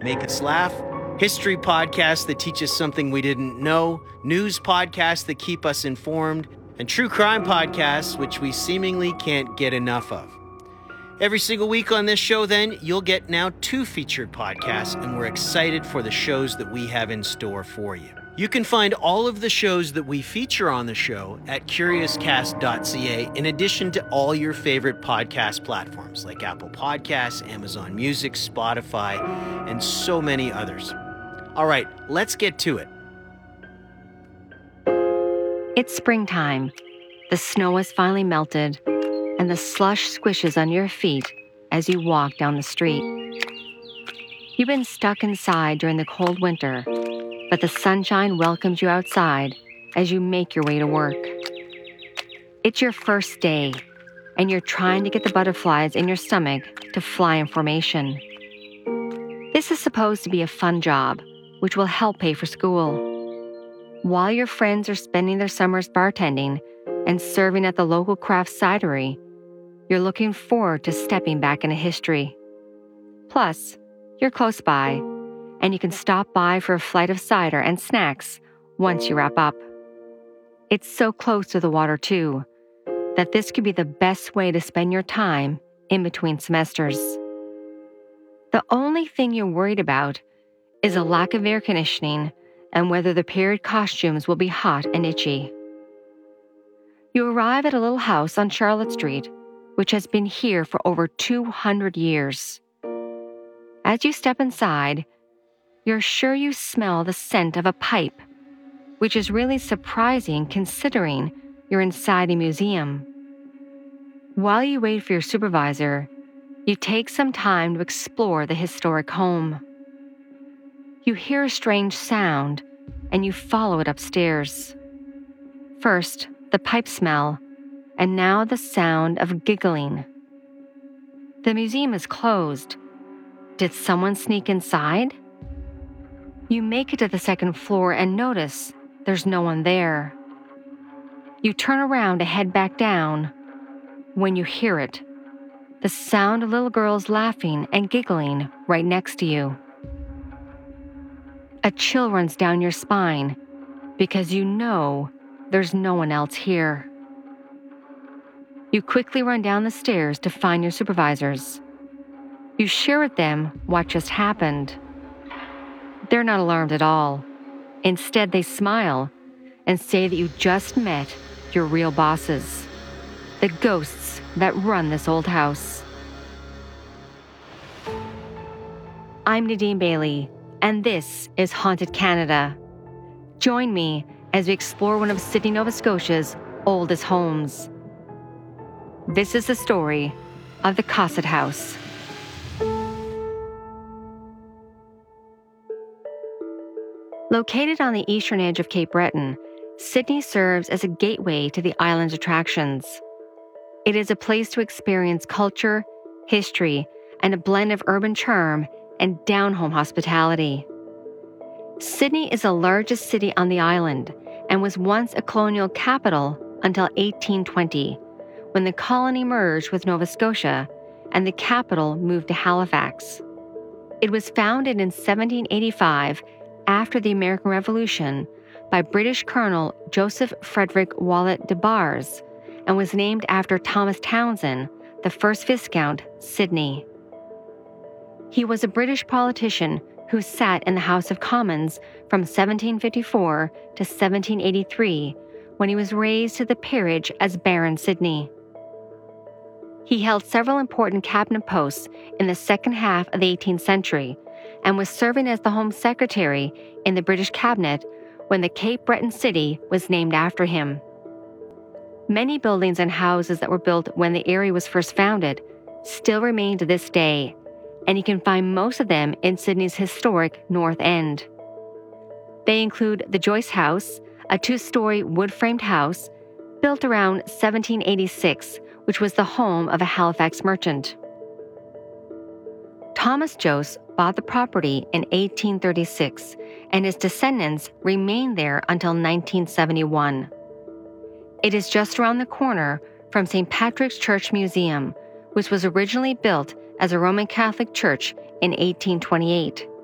make us laugh, history podcasts that teach us something we didn't know, news podcasts that keep us informed, and true crime podcasts which we seemingly can't get enough of. Every single week on this show, then, you'll get now 2 featured podcasts, and we're excited for the shows that we have in store for you. You can find all of the shows that we feature on the show at curiouscast.ca, in addition to all your favorite podcast platforms like Apple Podcasts, Amazon Music, Spotify, and so many others. All right, let's get to it. It's springtime. The snow has finally melted, and the slush squishes on your feet as you walk down the street. You've been stuck inside during the cold winter, but the sunshine welcomes you outside as you make your way to work. It's your first day, and you're trying to get the butterflies in your stomach to fly in formation. This is supposed to be a fun job, which will help pay for school. While your friends are spending their summers bartending and serving at the local craft cidery, you're looking forward to stepping back into history. Plus, you're close by, and you can stop by for a flight of cider and snacks once you wrap up. It's so close to the water, too, that this could be the best way to spend your time in between semesters. The only thing you're worried about is a lack of air conditioning and whether the period costumes will be hot and itchy. You arrive at a little house on Charlotte Street, which has been here for over 200 years. As you step inside, you're sure you smell the scent of a pipe, which is really surprising considering you're inside a museum. While you wait for your supervisor, you take some time to explore the historic home. You hear a strange sound, and you follow it upstairs. First, the pipe smell, and now the sound of giggling. The museum is closed. Did someone sneak inside? You make it to the second floor and notice there's no one there. You turn around to head back down when you hear it, the sound of little girls laughing and giggling right next to you. A chill runs down your spine because you know there's no one else here. You quickly run down the stairs to find your supervisors. You share with them what just happened. They're not alarmed at all. Instead, they smile and say that you just met your real bosses, the ghosts that run this old house. I'm Nadine Bailey, and this is Haunted Canada. Join me as we explore one of Sydney, Nova Scotia's oldest homes. This is the story of the Cossett House. Located on the eastern edge of Cape Breton, Sydney serves as a gateway to the island's attractions. It is a place to experience culture, history, and a blend of urban charm and down-home hospitality. Sydney is the largest city on the island and was once a colonial capital until 1820, when the colony merged with Nova Scotia and the capital moved to Halifax. It was founded in 1785 after the American Revolution by British Colonel Joseph Frederick Wallet de Bars and was named after Thomas Townsend, the first Viscount, Sydney. He was a British politician who sat in the House of Commons from 1754 to 1783 when he was raised to the peerage as Baron Sydney. He held several important cabinet posts in the second half of the 18th century and was serving as the Home Secretary in the British Cabinet when the Cape Breton city was named after him. Many buildings and houses that were built when the area was first founded still remain to this day, and you can find most of them in Sydney's historic North End. They include the Joyce House, a 2-story wood-framed house built around 1786, which was the home of a Halifax merchant. Thomas Joyce bought the property in 1836, and his descendants remained there until 1971. It is just around the corner from St. Patrick's Church Museum, which was originally built as a Roman Catholic church in 1828.